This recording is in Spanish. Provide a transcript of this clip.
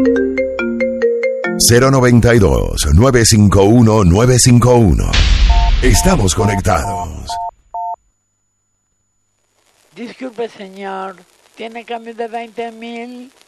092-951-951. Estamos conectados. Disculpe, señor. ¿Tiene cambio de 20,000?